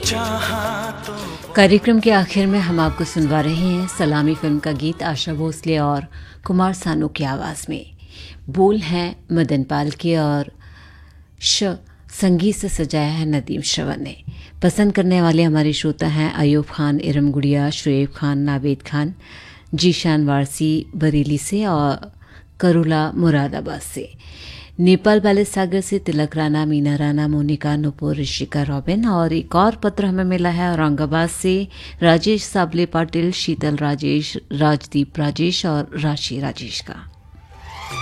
कार्यक्रम के आखिर में हम आपको सुनवा रहे हैं सलामी फिल्म का गीत आशा भोसले और कुमार सानू की आवाज़ में। बोल हैं मदन पाल के और संगीत से सजाया है नदीम श्रवण ने। पसंद करने वाले हमारे श्रोता हैं अयूब खान इरम गुड़िया, शुएब खान, नावेद खान, जीशान वारसी बरेली से और करुला मुरादाबाद से। नेपाल बैलेस सागर से तिलक राणा, मीना राणा, मोनिका, नुपुर, ऋषिका, रॉबिन। और एक और पत्र हमें मिला है औरंगाबाद से राजेश साबले पाटिल, शीतल राजेश, राजदीप राजेश और राशि राजेश का।